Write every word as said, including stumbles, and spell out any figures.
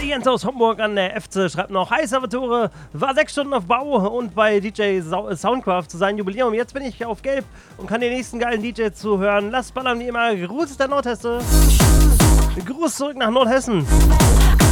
Jens aus Homburg an der F C schreibt noch: Hi Salvatore, war sechs Stunden auf Bau und bei D J Sau- Soundcraft zu seinem Jubiläum. Jetzt bin ich auf Gelb und kann den nächsten geilen D J zuhören. Lasst ballern wie immer. Gruß ist der Nordhesse. Gruß zurück nach Nordhessen.